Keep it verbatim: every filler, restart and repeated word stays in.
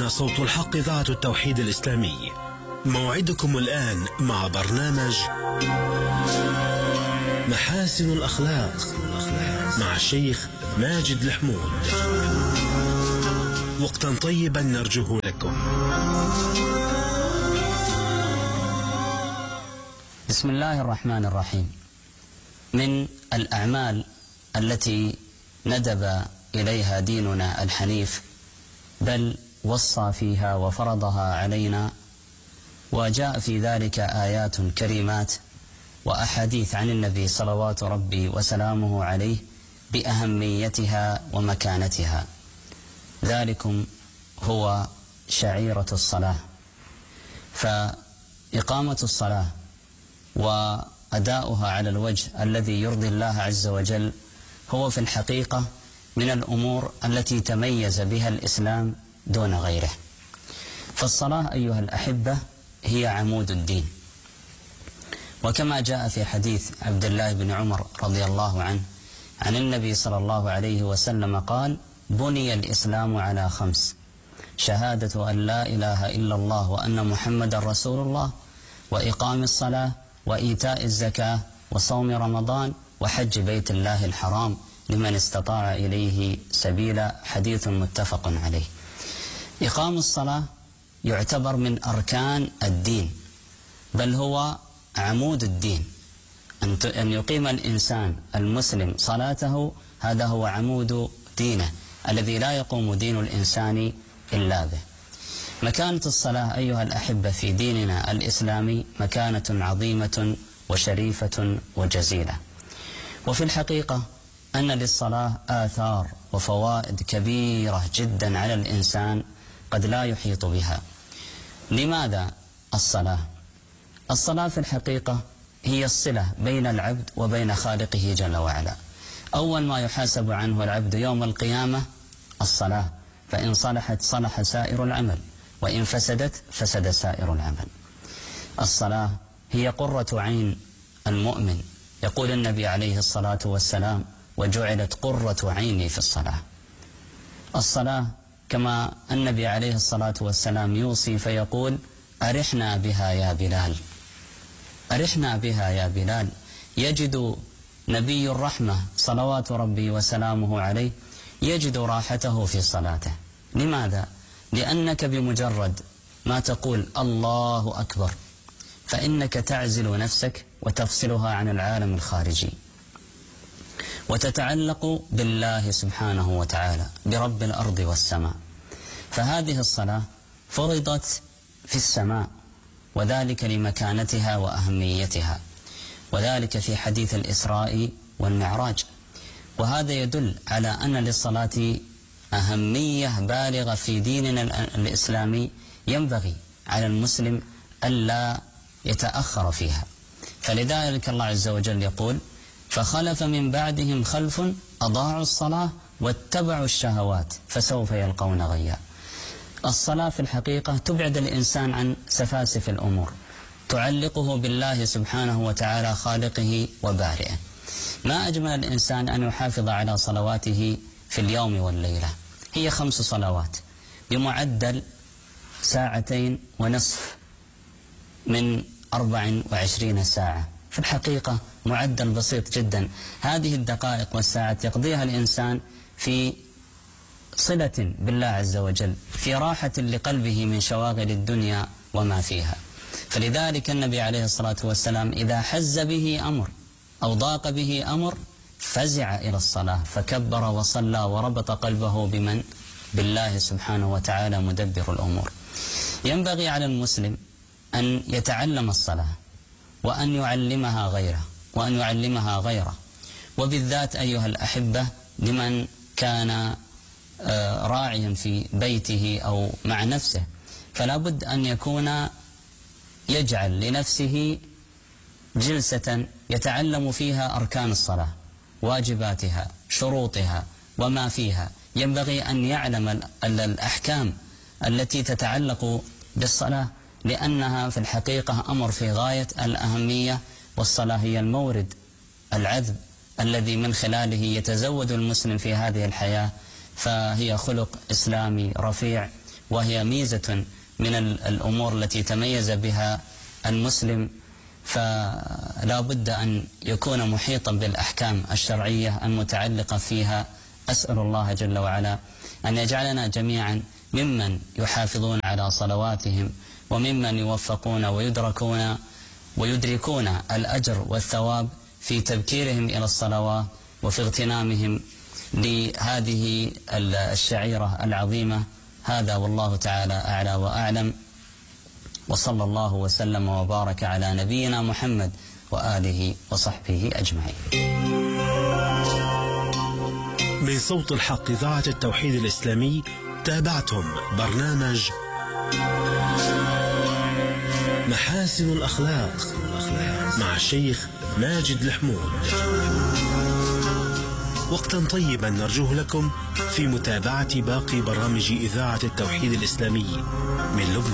صوت الحق إذاعة التوحيد الإسلامي. موعدكم الآن مع برنامج محاسن الأخلاق مع الشيخ ماجد الحمود. وقتا طيبا نرجوه لكم. بسم الله الرحمن الرحيم. من الأعمال التي ندب إليها ديننا الحنيف، بل وصى فيها وفرضها علينا، وجاء في ذلك آيات كريمات وأحاديث عن النبي صلوات ربي وسلامه عليه بأهميتها ومكانتها. ذلكم هو شعيرة الصلاة. فإقامة الصلاة وأداؤها على الوجه الذي يرضي الله عز وجل هو في الحقيقة من الأمور التي تميز بها الإسلام دون غيره. فالصلاة أيها الأحبة هي عمود الدين، وكما جاء في حديث عبد الله بن عمر رضي الله عنه عن النبي صلى الله عليه وسلم قال: بني الإسلام على خمس: شهادة أن لا إله إلا الله وأن محمد رسول الله، وإقام الصلاة، وإيتاء الزكاة، وصوم رمضان، وحج بيت الله الحرام لمن استطاع إليه سبيلا. حديث متفق عليه. إقام الصلاة يعتبر من أركان الدين، بل هو عمود الدين. أن يقيم الإنسان المسلم صلاته، هذا هو عمود دينه الذي لا يقوم دين الإنسان إلا به. مكانة الصلاة أيها الأحبة في ديننا الإسلامي مكانة عظيمة وشريفة وجزيلة. وفي الحقيقة أن للصلاة آثار وفوائد كبيرة جدا على الإنسان قد لا يحيط بها. لماذا الصلاة؟ الصلاة في الحقيقة هي الصلة بين العبد وبين خالقه جل وعلا. أول ما يحاسب عنه العبد يوم القيامة الصلاة، فإن صلحت صلح سائر العمل، وإن فسدت فسد سائر العمل. الصلاة هي قرة عين المؤمن. يقول النبي عليه الصلاة والسلام: وجعلت قرة عيني في الصلاة. الصلاة كما النبي عليه الصلاة والسلام يوصي فيقول: أرحنا بها يا بلال، أرحنا بها يا بلال. يجد نبي الرحمة صلوات ربي وسلامه عليه يجد راحته في صلاته. لماذا؟ لأنك بمجرد ما تقول الله أكبر فإنك تعزل نفسك وتفصلها عن العالم الخارجي، وتتعلق بالله سبحانه وتعالى برب الأرض والسماء. فهذه الصلاة فرضت في السماء، وذلك لمكانتها وأهميتها، وذلك في حديث الإسراء والمعراج. وهذا يدل على أن للصلاة أهمية بالغة في ديننا الإسلامي، ينبغي على المسلم ألا يتأخر فيها. فلذلك الله عز وجل يقول: فخلف من بعدهم خلف أضاعوا الصلاة واتبعوا الشهوات فسوف يلقون غيا. الصلاة في الحقيقة تبعد الإنسان عن سفاسف الأمور، تعلقه بالله سبحانه وتعالى خالقه وبارئه. ما أجمل الإنسان أن يحافظ على صلواته في اليوم والليلة. هي خمس صلوات بمعدل ساعتين ونصف من أربع وعشرين ساعة. في الحقيقة معدل بسيط جدا. هذه الدقائق والساعات يقضيها الإنسان في صلة بالله عز وجل، في راحة لقلبه من شواغل الدنيا وما فيها. فلذلك النبي عليه الصلاة والسلام إذا حز به أمر أو ضاق به أمر فزع إلى الصلاة فكبر وصلى وربط قلبه بمن؟ بالله سبحانه وتعالى مدبر الأمور. ينبغي على المسلم أن يتعلم الصلاة وأن يعلمها غيره وأن يعلمها غيره، وبالذات أيها الأحبة لمن كان راعيا في بيته أو مع نفسه، فلا بد أن يكون يجعل لنفسه جلسة يتعلم فيها أركان الصلاة، واجباتها، شروطها وما فيها. ينبغي أن يعلم الأحكام التي تتعلق بالصلاة، لأنها في الحقيقة أمر في غاية الأهمية. والصلاة هي المورد العذب الذي من خلاله يتزود المسلم في هذه الحياة، فهي خلق إسلامي رفيع وهي ميزة من الأمور التي تميز بها المسلم، فلا بد أن يكون محيطا بالأحكام الشرعية المتعلقة فيها. أسأل الله جل وعلا أن يجعلنا جميعا ممن يحافظون على صلواتهم، وممن يوفقون ويدركون ويدركون الأجر والثواب في تبكيرهم إلى الصلوات وفي اغتنامهم لهذه الشعيرة العظيمة. هذا والله تعالى أعلى وأعلم، وصلى الله وسلم وبارك على نبينا محمد وآله وصحبه أجمعين. من صوت الحق إذاعة التوحيد الإسلامي تابعتم برنامج محاسن الأخلاق مع الشيخ ماجد الحمود. وقتا طيبا نرجوه لكم في متابعة باقي برامج إذاعة التوحيد الإسلامي من لبنان.